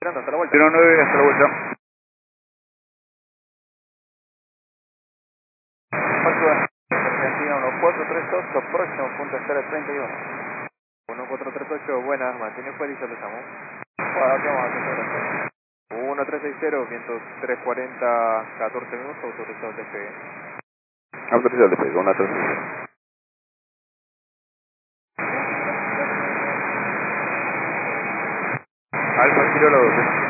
hasta la vuelta. 09, hasta la vuelta. Argentina 1438, próximo punto 031. 1438, buenas, mantenido fuera y ya empezamos. Bueno, aquí vamos a hacer 1360, viento 340, 14 minutos, autorizado el despegue. Autorizado el despegue, 1360. Alfa Kilo la 12.